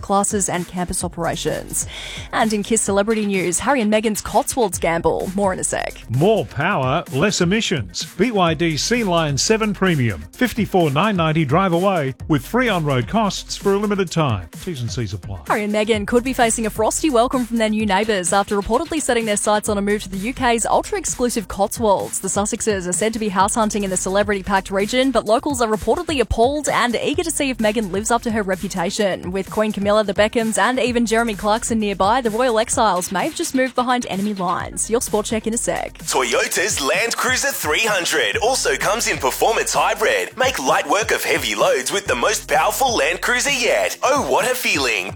classes and campus operations. And in KISS celebrity news, Harry and Meghan's Cotswolds gamble. More in a sec. More power, less emissions. BYD Sea Lion 7 Premium. $54,990 drive away with free on-road costs for a limited time. T's and C's apply. Harry and Meghan could be facing a frosty welcome from their new neighbours after reportedly setting their sights on a move to the UK's ultra-exclusive Cotswolds. The Sussexes are said to be house hunting in the celebrity-packed region, but locals are reportedly appalled and eager to see if Meghan lives up to her reputation. With Queen Camilla, the Beckhams and even Jeremy Clarkson nearby, the Royal Exiles may have just moved behind enemy lines. Your sport check in a sec. Toyota's Land Cruiser 300 also comes in performance hybrid. Make light work of heavy loads with the most powerful Land Cruiser yet. Oh, what a feeling!